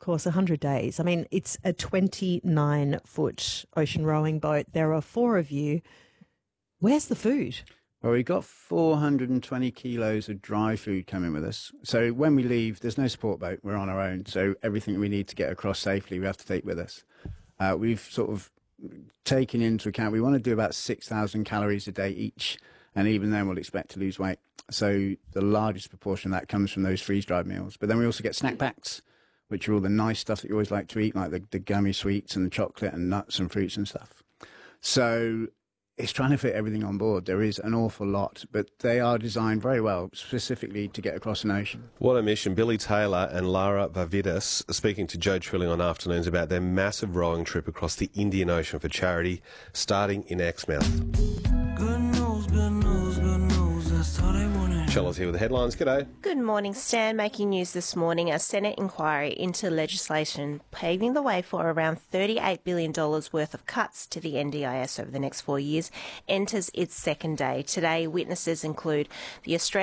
course, 100 days. I mean, it's a 29-foot ocean rowing boat. There are 4 of you. Where's the food? Well, we got 420 kilos of dry food coming with us. So when we leave, there's no support boat. We're on our own. So everything we need to get across safely, we have to take with us. We've sort of taken into account, we want to do about 6,000 calories a day each. And even then, we'll expect to lose weight. So the largest proportion of that comes from those freeze-dried meals. But then we also get snack packs, which are all the nice stuff that you always like to eat, like the gummy sweets and the chocolate and nuts and fruits and stuff. So it's trying to fit everything on board. There is an awful lot, but they are designed very well, specifically to get across an ocean. What a mission. Billy Taylor and Lara Vavidis speaking to Joe Trilling on Afternoons about their massive rowing trip across the Indian Ocean for charity, starting in Exmouth. Good news, good news, good news. That's all they wanted. Shallow's here with the headlines. G'day. Good morning, Stan. Making news this morning, a Senate inquiry into legislation paving the way for around $38 billion worth of cuts to the NDIS over the next 4 years enters its second day. Today, witnesses include the Australian